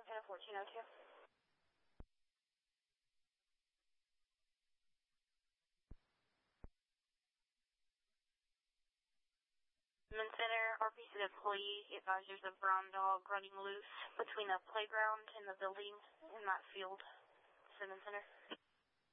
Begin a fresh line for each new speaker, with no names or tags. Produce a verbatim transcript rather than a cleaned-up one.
Montana fourteen oh two. Settlement Center, R P C employee advisors of brown dog running loose between a playground and the building in that field. Settlement Center.